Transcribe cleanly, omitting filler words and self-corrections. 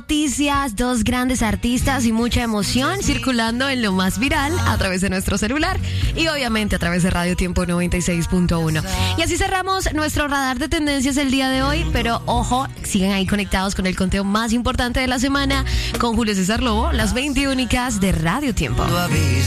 noticias, dos grandes artistas y mucha emoción circulando en lo más viral a través de nuestro celular y obviamente a través de Radio Tiempo 96.1. Y así cerramos nuestro radar de tendencias el día de hoy, pero ojo, sigan ahí conectados con el conteo más importante de la semana con Julio César Lobo, las 20 únicas de Radio Tiempo.